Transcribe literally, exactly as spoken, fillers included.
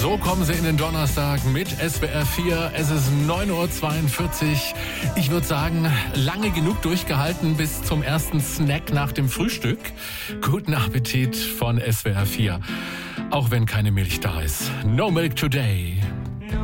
So kommen Sie in den Donnerstag mit S W R vier. Es ist neun Uhr zweiundvierzig. Ich würde sagen, lange genug durchgehalten bis zum ersten Snack nach dem Frühstück. Guten Appetit von S W R vier. Auch wenn keine Milch da ist. No milk today.